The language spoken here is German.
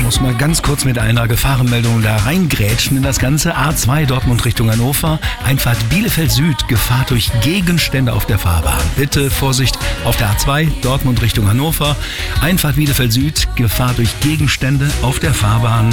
muss mal ganz kurz mit einer Gefahrenmeldung da reingrätschen in das Ganze. A2 Dortmund Richtung Hannover, Einfahrt Bielefeld Süd, Gefahr durch Gegenstände auf der Fahrbahn. Bitte Vorsicht auf der A2 Dortmund Richtung Hannover, Einfahrt Bielefeld Süd, Gefahr durch Gegenstände auf der Fahrbahn.